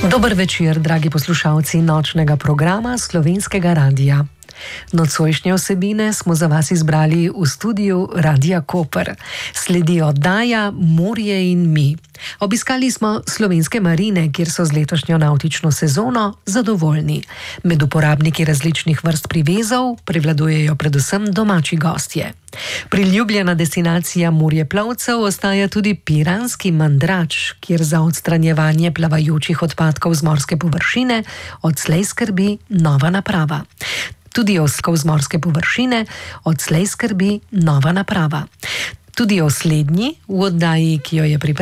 Dober večer, dragi poslušalci nočnega programa Slovenskega radia. Nocojšnje vsebine smo za vas izbrali v studiu Radia Koper. Sledi oddaja Morje in mi. Obiskali smo slovenske marine, kjer so z letošnjo navtično sezono zadovoljni. Med uporabniki različnih vrst privezov prevladujejo predvsem domači gostje. Priljubljena destinacija morjeplavcev ostaja tudi Piranski Mandrač, kjer za odstranjevanje plavajočih odpadkov z morske površine odslej skrbi nova naprava. Tudi oskov z morske površine odslej skrbi nova naprava. Tudi o slednji v oddaji, ki jo je pripravila